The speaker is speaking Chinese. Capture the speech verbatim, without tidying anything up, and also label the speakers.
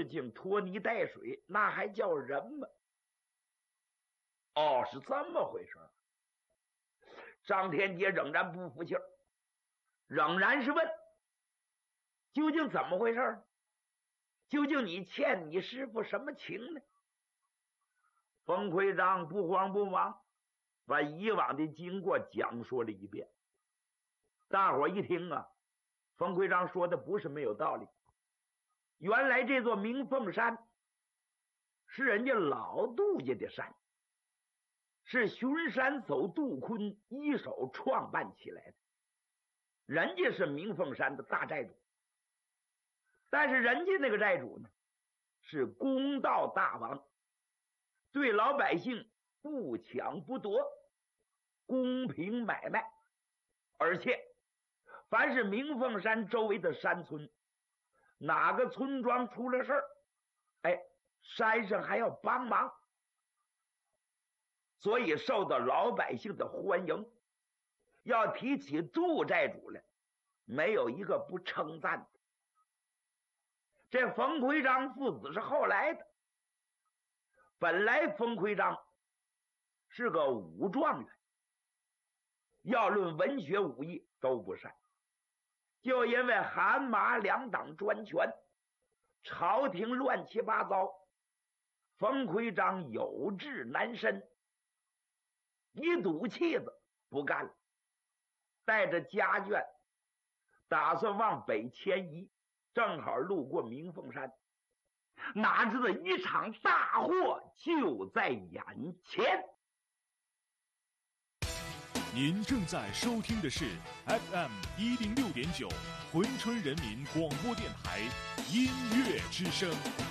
Speaker 1: 竟拖泥带水，那还叫人吗？哦，是这么回事。张天杰仍然不服气儿，仍然是问：究竟怎么回事？究竟你欠你师傅什么情呢？冯奎章不慌不忙，把以往的经过讲述了一遍。大伙一听啊，冯奎章说的不是没有道理。原来这座明凤山是人家老杜家的山，是巡山走杜坤一手创办起来的，人家是明凤山的大寨主。但是人家那个寨主呢，是公道大王，对老百姓不抢不夺，公平买卖。而且凡是明凤山周围的山村，哪个村庄出了事儿，哎，山上还要帮忙，所以受到老百姓的欢迎。要提起杜寨主来，没有一个不称赞的。这冯奎章父子是后来的，本来冯奎章是个武状元，要论文学武艺都不善，就因为韩马两党专权，朝廷乱七八糟，冯奎章有志难伸，一赌气子不干了，带着家眷打算往北迁移，正好路过明凤山，哪知道一场大祸就在眼前。
Speaker 2: 您正在收听的是 F M 一零六点九 珲春人民广播电台音乐之声。